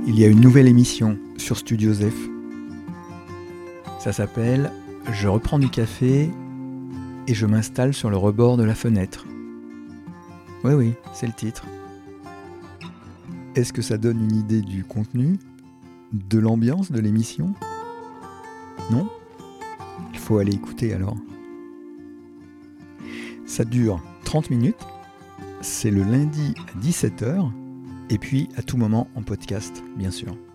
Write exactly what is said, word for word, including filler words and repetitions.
il y a une nouvelle émission sur Studio Zef. Ça s'appelle « Je reprends du café et je m'installe sur le rebord de la fenêtre ». Oui, oui, c'est le titre. Est-ce que ça donne une idée du contenu, de l'ambiance de l'émission ? Non ? Il faut aller écouter alors. Ça dure trente minutes, c'est le lundi à dix-sept heures, et puis à tout moment en podcast, bien sûr.